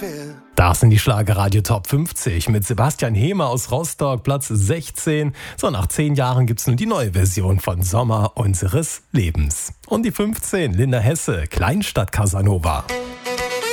fair. Das sind die Schlagerradio Top 50 mit Sebastian Hehmer aus Rostock, Platz 16. So, nach 10 Jahren gibt's nun die neue Version von Sommer unseres Lebens. Und die 15, Linda Hesse, Kleinstadt Casanova.